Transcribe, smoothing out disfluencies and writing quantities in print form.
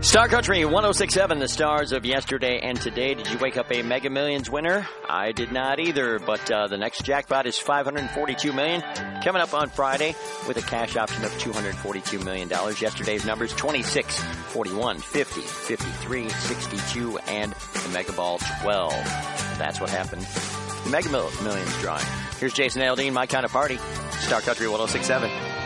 Star Country 106.7, the stars of yesterday and today. Did you wake up a Mega Millions winner? I did not either, but the next jackpot is $542 million coming up on Friday with a cash option of $242 million. Yesterday's numbers 26, 41, 50, 53, 62, and the Mega Ball 12. That's what happened. The Mega Millions drawing. Here's Jason Aldean, My Kind of Party, Star Country 106.7.